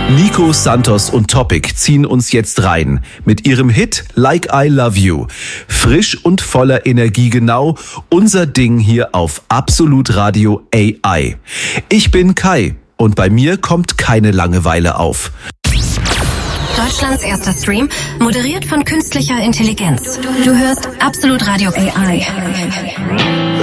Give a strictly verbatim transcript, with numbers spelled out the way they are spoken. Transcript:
Nico Santos und Topic ziehen uns jetzt rein mit ihrem Hit Like I Love You. Frisch und voller Energie, genau unser Ding hier auf Absolut Radio A I. Ich bin Kai und bei mir kommt keine Langeweile auf. Deutschlands erster Stream, moderiert von künstlicher Intelligenz. Du hörst Absolut Radio A I.